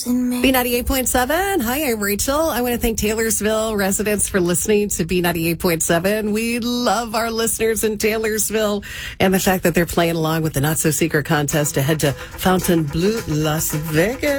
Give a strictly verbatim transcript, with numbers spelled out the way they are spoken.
B ninety-eight point seven. Hi, I'm Rachel. I want to thank Taylorsville residents for listening to B ninety-eight point seven. We love our listeners in Taylorsville and the fact that they're playing along with the Not So Secret contest to head to Fontainebleau, Las Vegas.